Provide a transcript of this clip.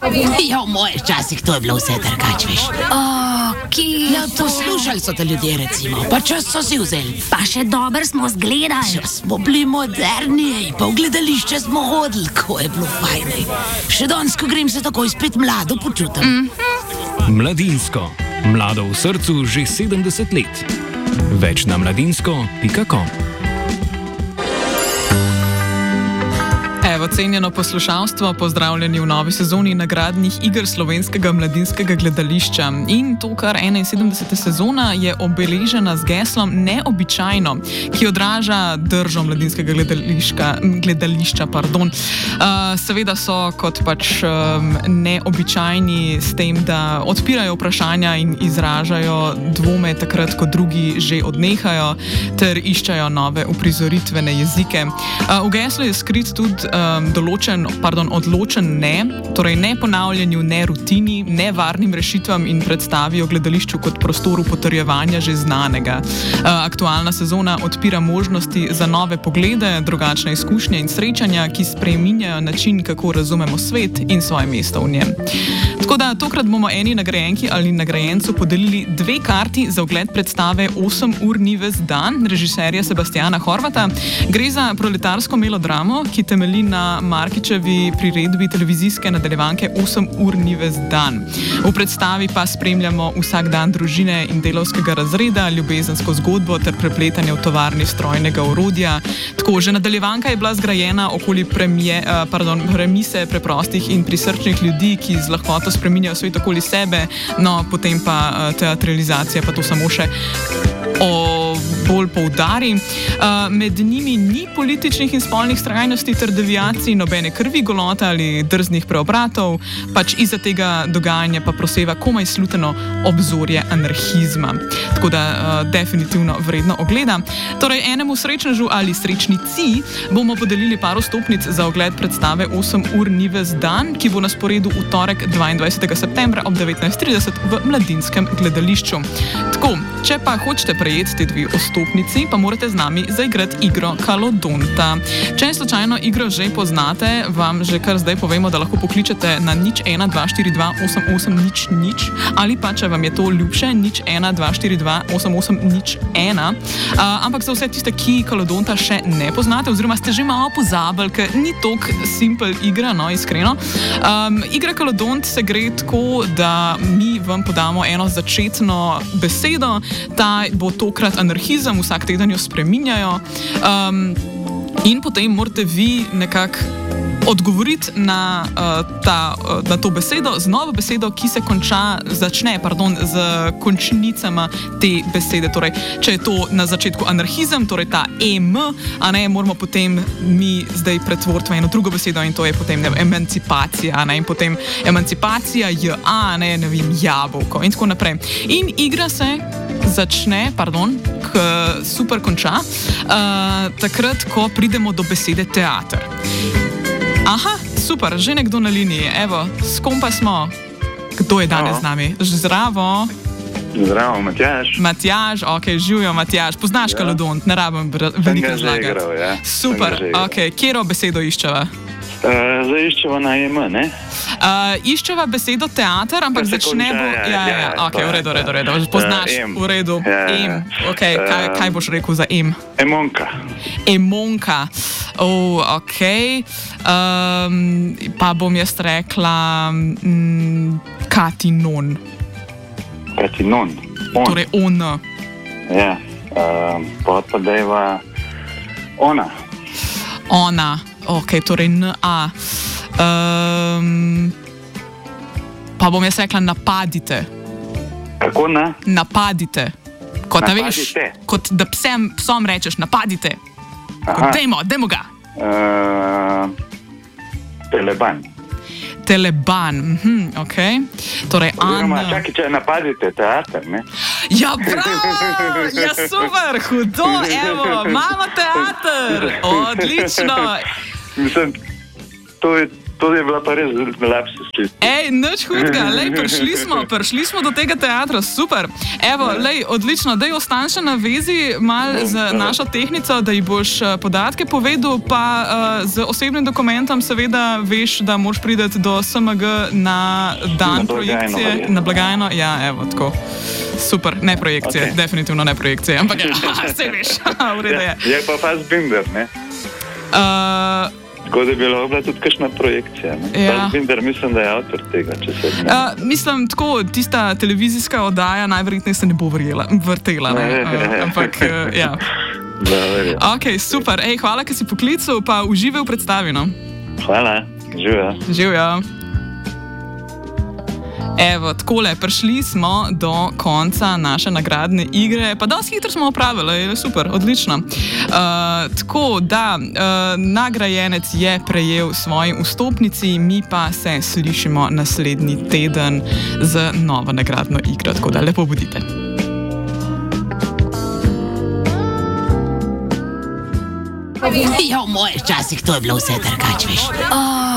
Ja, v mojih časih to je bilo vse drugače, veš. Ja, poslušali so te ljudje, recimo, pa čas so si vzeli. Pa še dobro smo zgledali. Čas smo bili moderni, pa v gledališče smo hodili, ko je bilo fajn. Še danes, ko grem, se takoj spet mlado počutim. Mladinsko. Mlado v srcu že 70 let. Več na mladinsko.com. Evo, cenjeno poslušalstvo, pozdravljeni v novi sezoni nagradnih iger Slovenskega mladinskega gledališča. In to kar 71. sezona je obeležena z geslom Neobičajno, ki odraža držo mladinskega gledališča. Seveda so kot pač neobičajni s tem, da odpirajo vprašanja in izražajo dvome takrat, ko drugi že odnehajo, ter iščajo nove uprizoritvene jezike. V geslu je skrit tudi odločen ne, torej ne ponavljanju, ne rutini, ne varnim rešitvam in predstavi o gledališču kot prostoru potrjevanja že znanega. Aktualna sezona odpira možnosti za nove poglede, drugačne izkušnje in srečanja, ki spreminjajo način, kako razumemo svet in svoje mesto v njem. Tako da tokrat bomo eni nagrajenki ali nagrajencu podelili 2 karti za ogled predstave 8 ur ni ves dan režiserja Sebastiana Horvata. Gre za proletarsko melodramo, ki temelji na Markičevi priredbi televizijske nadaljevanke 8 ur ni ves dan. V predstavi pa spremljamo vsak dan družine in delavskega razreda, ljubezensko zgodbo ter prepletanje v tovarni strojnega orodja. Tako, že nadaljevanka je bila zgrajena okoli premise preprostih in prisrčnih ljudi, ki z lahkoto spreminjajo svet okoli sebe, no potem pa teatralizacija pa to samo še bolj poudari. Med njimi ni političnih in spolnih skrajnosti ter deviacij, nobene krvi, golote ali drznih preobratov, pač izza tega dogajanja pa proseva komaj sluteno obzorje anarhizma. Tako da definitivno vredno ogleda. Torej, enemu srečnežu ali srečnici bomo podelili par vstopnic za ogled predstave 8 ur ni ves dan, ki bo na sporedu v torek 22. septembra ob 19:30 v Mladinskem gledališču. Tako, če pa hočete prejeti te 2 vstopnici, pa morate z nami zaigrati igro Kalodonta. Če slučajno igro že poznate, vam že kar zdaj povemo, da lahko pokličete na 01-242-8800 ali pa, če vam je to ljubše, 01-242-8801. Ampak za vse tiste, ki Kalodonta še ne poznate, oziroma ste že malo pozabili, ker ni tok simpel igra, no, iskreno. Igra Kalodont se gre tako, da mi vam podamo eno začetno besedo, ta bo tokrat anarhizem, vsak teden jo spreminjajo in potem morate vi nekako odgovoriti na to besedo z novo besedo, ki se začne z končnicama te besede. Torej, če je to na začetku anarhizem, torej ta a ne, moramo potem mi zdaj pretvoriti v eno drugo besedo in to je potem emancipacija, ne, in potem emancipacija, ne vem, jabolko in tako naprej. In igra se začne, super konča, takrat, ko pridemo do besede teater. Aha, super, že nekdo na liniji. Evo, s kom pa smo? Kdo je danes z nami? Zdravo. Zdravo, Matjaž. Matjaž, živijo Matjaž. Poznaš Kalodont, ne rabim veliko razlagati. Super, kjero besedo iščeva? Zdaj iščeva na ne? Iščeva besedo teater, ampak začne bo... v redu. Poznaš, v redu. Kaj boš rekel za Emonka. Emonka. Pa bom jaz rekla Katinon. Katinon? Torej on. Ja, pa dejva ona. Ona, torej N-A. Pa bom jaz rekla napadite. Kako ne? Napadite. Kot da veš, kot da psom rečeš napadite. Dajmo ga. Teleban. Teleban, Torej, čakaj, če napadite teater, ne? Ja, bravo! Ja, super, hudo, evo, imamo teater! Odlično! Mislim, to je To je bila pa res lapsus. Ej, nič hudega, lej, prišli smo do tega teatra, super. Evo, lej, odlično, daj ostan še na vezi mal z našo tehnico, da ji boš podatke povedal, pa z osebnim dokumentom seveda veš, da moraš priti do SMG na dan projekcije, na blagajno. Ja, evo, tako. Super, ne projekcije, definitivno ne projekcije, ampak ja, se veš, v redu je. Je pa Fassbinder, ne? Tako da bi lahko bila tudi kakšna projekcija. Fassbinder, mislim, da je avtor tega, če se odmah. Mislim, tako, tista televizijska oddaja najverjetneje se ne bo vrtela, ne? Ampak, ja. Ok, super. Ej, hvala, ker si poklical, pa uživaj v predstavi, no? Hvala, živja. Živja. Evo, takole, prišli smo do konca naše nagradne igre, pa dosti hitro smo opravili, super, odlično. Tako da, nagrajenec je prejel svoji vstopnici, mi pa se slišimo naslednji teden z novo nagradno igro, tako da lepo bodite. Ja, v mojih časih to je bilo vse drugače, veš.